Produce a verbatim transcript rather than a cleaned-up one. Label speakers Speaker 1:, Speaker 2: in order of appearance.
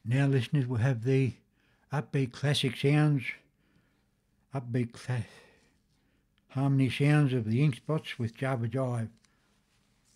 Speaker 1: Now, listeners, we'll have the upbeat classic sounds, upbeat cla- harmony sounds of the Ink Spots with Java Jive.